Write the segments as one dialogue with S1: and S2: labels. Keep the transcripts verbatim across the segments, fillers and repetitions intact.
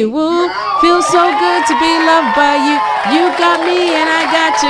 S1: me. Woo, feels so good to be loved by you. You got me and I got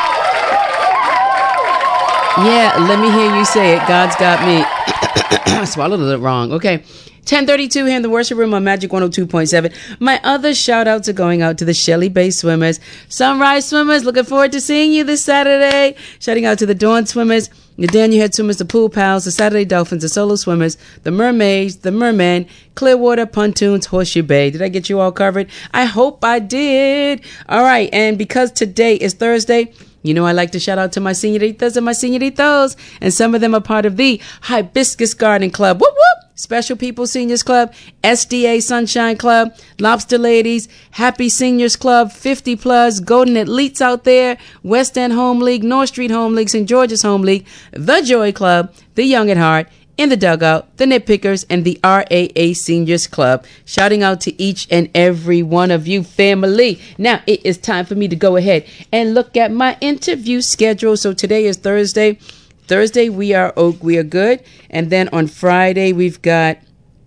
S1: you. Yeah, let me hear you say it. God's got me. I swallowed it wrong. Okay. ten thirty-two here in the worship room on Magic one oh two point seven. My other shout outs are going out to the Shelley Bay Swimmers, Sunrise Swimmers. Looking forward to seeing you this Saturday. Shouting out to the Dawn Swimmers, the Daniel Head Swimmers, the Pool Pals, the Saturday Dolphins, the Solo Swimmers, the Mermaids, the Mermen, Clearwater, Pontoons, Horseshoe Bay. Did I get you all covered? I hope I did. All right. And because today is Thursday, you know I like to shout out to my senoritas and my senoritos, and some of them are part of the Hibiscus Garden Club. Whoop, whoop. Special People Seniors Club, S D A Sunshine Club, Lobster Ladies, Happy Seniors Club, fifty plus, Golden Elites out there, West End Home League, North Street Home League, Saint George's Home League, The Joy Club, The Young at Heart, In the Dugout, The Nitpickers, and the R A A Seniors Club. Shouting out to each and every one of you, family. Now it is time for me to go ahead and look at my interview schedule. So today is Thursday. Thursday we are oh, we are good, and then on Friday we've got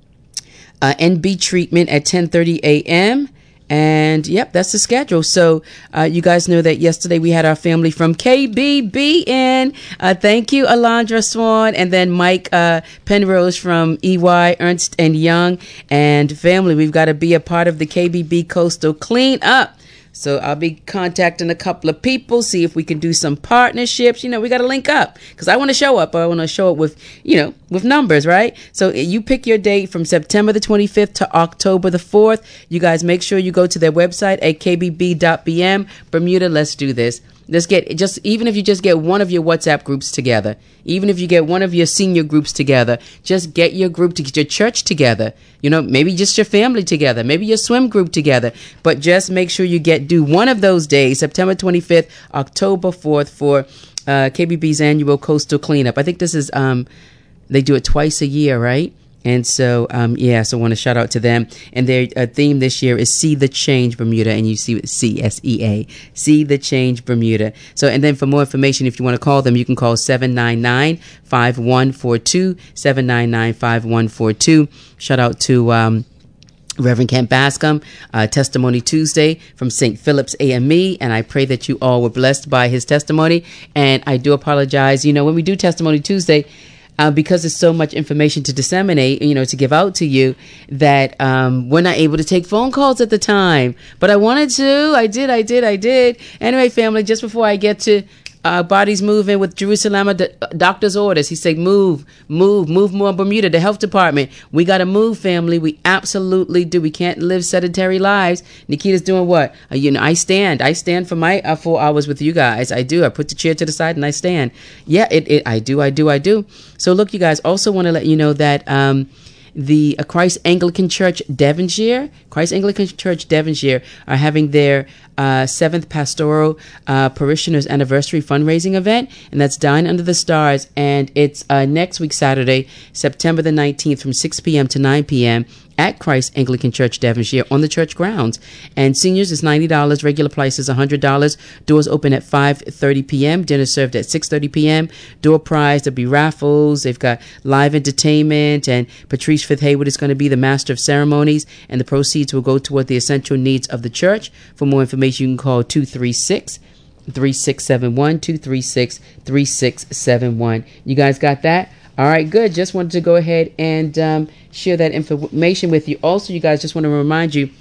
S1: uh, N B treatment at ten thirty a.m. And yep, that's the schedule. So uh, you guys know that yesterday we had our family from K B B in. Uh, thank you, Alondra Swan, and then Mike uh, Penrose from E Y Ernst and Young. And family, we've got to be a part of the K B B Coastal Cleanup. So I'll be contacting a couple of people, see if we can do some partnerships. You know, we got to link up because I want to show up. I want to show up with, you know, with numbers, right? So you pick your date from September the twenty-fifth to October the fourth. You guys make sure you go to their website at k b b dot b m. Bermuda, let's do this. Let's get just, even if you just get one of your WhatsApp groups together, even if you get one of your senior groups together, just get your group to get your church together. You know, maybe just your family together, maybe your swim group together, but just make sure you get, do one of those days, September twenty-fifth, October fourth for uh, K B B's annual coastal cleanup. I think this is, um, they do it twice a year, right? And so, um, yeah, so I want to shout out to them. And their uh, theme this year is See the Change Bermuda. And you see C S E A, See the Change Bermuda. So, and then for more information, if you want to call them, you can call seven nine nine, five one four two, seven nine nine, five one four two. Shout out to, um, Reverend Kent Bascom, uh, Testimony Tuesday from Saint Philip's A M E, and I pray that you all were blessed by his testimony. And I do apologize. You know, when we do Testimony Tuesday, Uh, because there's so much information to disseminate, you know, to give out to you, that um, we're not able to take phone calls at the time. But I wanted to. I did, I did, I did. Anyway, family, just before I get to uh, Bodies Moving with Jerusalem d- doctor's orders, he said, move, move, move more Bermuda, the health department. We got to move, family. We absolutely do. We can't live sedentary lives. Nikita's doing what? Uh, you know, I stand. I stand for my uh, four hours with you guys. I do. I put the chair to the side and I stand. Yeah, it, it I do, I do, I do. So look, you guys, also want to let you know that um, the uh, Christ Anglican Church Devonshire, Christ Anglican Church Devonshire are having their uh, seventh Pastoral uh, Parishioners Anniversary fundraising event, and that's Dine Under the Stars, and it's uh, next week, Saturday, September the nineteenth from six p.m. to nine p.m. at Christ Anglican Church Devonshire on the church grounds. And seniors is ninety dollars, regular price is one hundred dollars. Doors open at five thirty p.m., dinner served at six thirty p.m. Door prize, there'll be raffles, they've got live entertainment, and Patrice Fifth Hayward is going to be the master of ceremonies, and the proceeds will go toward the essential needs of the church. For more information, you can call two three six, three six seven one, two three six, three six seven one. You guys got that? All right, good. Just wanted to go ahead and um, share that information with you. Also, you guys, just want to remind you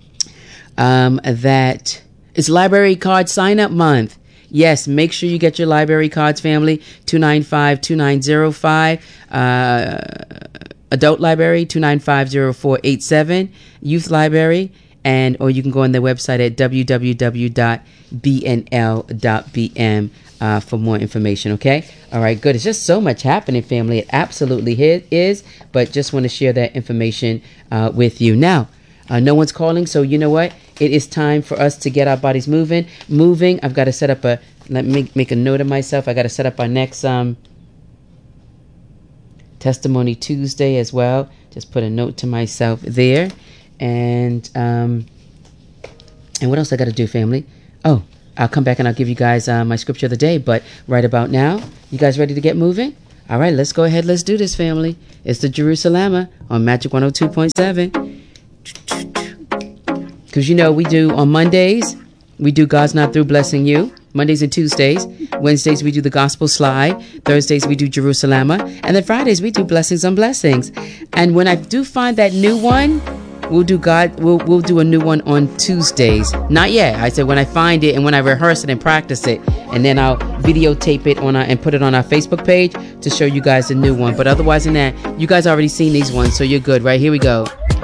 S1: um, that it's Library Card Sign-Up Month. Yes, make sure you get your library cards, family. two nine five, two nine zero five. Uh, Adult Library, two nine five, zero four eight seven. Youth Library, and or you can go on their website at w w w dot b n l dot b m uh, for more information, okay? All right, good. It's just so much happening, family. It absolutely is, but just want to share that information uh, with you. Now, uh, no one's calling, so you know what? It is time for us to get our bodies moving. Moving, I've got to set up a, let me make, make a note of myself. I got to set up our next um, Testimony Tuesday as well. Just put a note to myself there. And um, and what else I got to do, family? Oh, I'll come back and I'll give you guys uh, my scripture of the day. But right about now, you guys ready to get moving? All right, let's go ahead. Let's do this, family. It's the Jerusalem on Magic one oh two point seven. because you know we do on Mondays, we do God's Not Through Blessing You. Mondays and Tuesdays. Wednesdays we do the Gospel Slide. Thursdays we do Jerusalem. And then Fridays we do Blessings on Blessings. And when I do find that new one, we'll do God. We'll we'll do a new one on Tuesdays. Not yet. I said when I find it and when I rehearse it and practice it, and then I'll videotape it on our, and put it on our Facebook page to show you guys a new one. But otherwise than that, you guys already seen these ones, so you're good. Right, here we go.